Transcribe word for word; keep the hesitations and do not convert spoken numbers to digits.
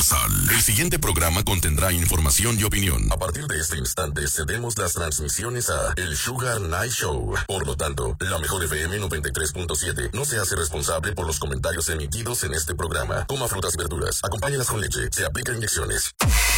El siguiente programa contendrá información y opinión. A partir de este instante cedemos las transmisiones a El Sugar Night Show. Por lo tanto, la mejor F M noventa y tres punto siete no se hace responsable por los comentarios emitidos en este programa. Coma frutas y verduras, acompáñalas con leche, se aplica inyecciones.